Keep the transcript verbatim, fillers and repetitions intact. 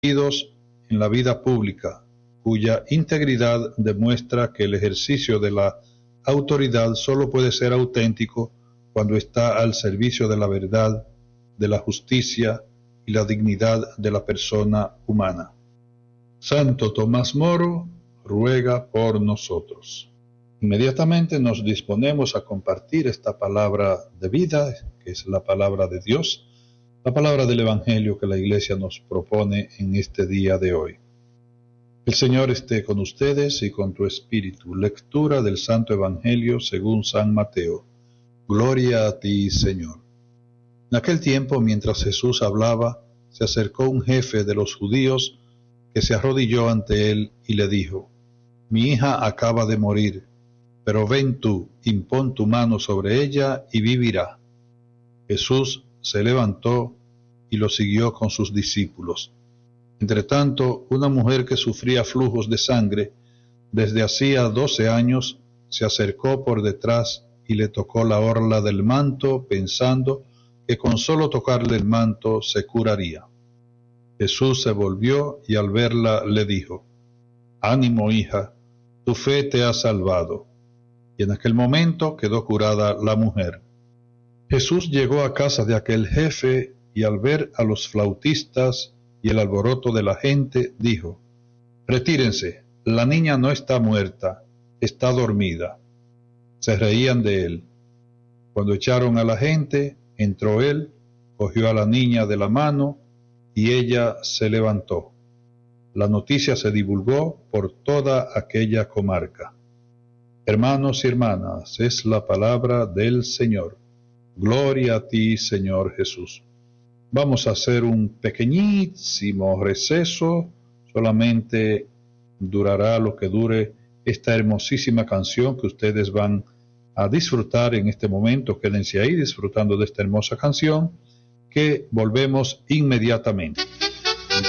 en la vida pública, cuya integridad demuestra que el ejercicio de la autoridad solo puede ser auténtico cuando está al servicio de la verdad, de la justicia y la dignidad de la persona humana. Santo Tomás Moro ruega por nosotros. Inmediatamente nos disponemos a compartir esta palabra de vida, que es la palabra de Dios, la palabra del Evangelio que la Iglesia nos propone en este día de hoy. El Señor esté con ustedes y con tu espíritu. Lectura del Santo Evangelio según San Mateo. Gloria a ti, Señor. En aquel tiempo, mientras Jesús hablaba, se acercó un jefe de los judíos que se arrodilló ante él y le dijo: Mi hija acaba de morir, pero ven tú, impón tu mano sobre ella y vivirá. Jesús se levantó y lo siguió con sus discípulos. Entretanto, una mujer que sufría flujos de sangre desde hacía doce años se acercó por detrás y le tocó la orla del manto, pensando que con solo tocarle el manto se curaría. Jesús se volvió y al verla le dijo: Ánimo, hija, tu fe te ha salvado. Y en aquel momento quedó curada la mujer. Jesús llegó a casa de aquel jefe y al ver a los flautistas y el alboroto de la gente, dijo: Retírense, la niña no está muerta, está dormida. Se reían de él. Cuando echaron a la gente, entró él, cogió a la niña de la mano y ella se levantó. La noticia se divulgó por toda aquella comarca. Hermanos y hermanas, es la palabra del Señor. Gloria a ti, Señor Jesús. Vamos a hacer un pequeñísimo receso, solamente durará lo que dure esta hermosísima canción que ustedes van a disfrutar en este momento. Quédense ahí disfrutando de esta hermosa canción, que volvemos inmediatamente.